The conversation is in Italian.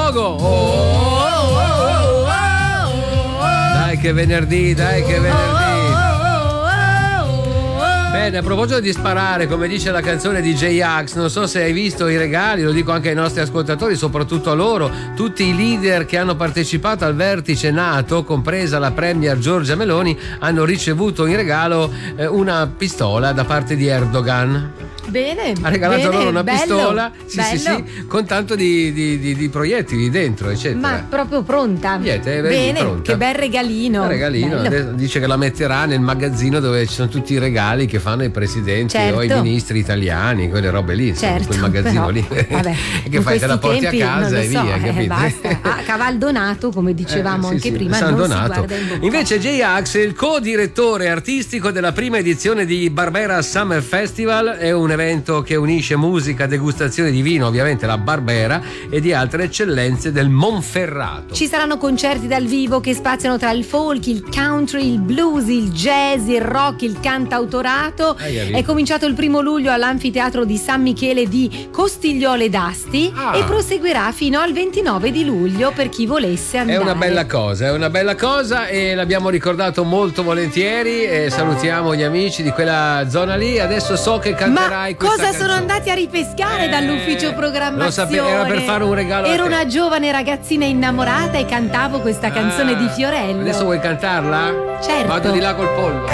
Pogo. Dai che venerdì, dai che venerdì. Bene, a proposito di sparare, come dice la canzone di J-Ax, non so se hai visto i regali, lo dico anche ai nostri ascoltatori, soprattutto a loro, tutti i leader che hanno partecipato al vertice NATO, compresa la premier Giorgia Meloni, hanno ricevuto in regalo una pistola da parte di Erdogan. Bene, ha regalato bene, loro una bello, pistola bello. sì, con tanto di proiettili dentro, eccetera. Ma proprio pronta. Niente, bene, pronta. che bel regalino. Adesso dice che la metterà nel magazzino dove ci sono tutti i regali che fanno i presidenti o i ministri italiani, quelle robe lì, certo, quel magazzino però, lì. Vabbè, che fai? Te la porti a casa e via, capito? Basta. A caval donato, come dicevamo anche prima, San non Donato. si guarda in bocca. Invece J-Ax è il co-direttore artistico della prima edizione di Barbera Summer Festival, è un evento che unisce musica, degustazione di vino, ovviamente la Barbera, e di altre eccellenze del Monferrato. Ci saranno concerti dal vivo che spaziano tra il folk, il country, il blues, il jazz, il rock, il cantautorato. È cominciato il 1 luglio all'Anfiteatro di San Michele di Costigliole d'Asti e proseguirà fino al 29 di luglio per chi volesse andare. È una bella cosa e l'abbiamo ricordato molto volentieri e salutiamo gli amici di quella zona lì. Adesso so che canterai questa cosa canzone. sono andati a ripescare dall'ufficio programmazione? Era per fare un regalo. Ero una giovane ragazzina innamorata e cantavo questa canzone di Fiorello. Adesso vuoi cantarla? Certo. Vado di là col pollo.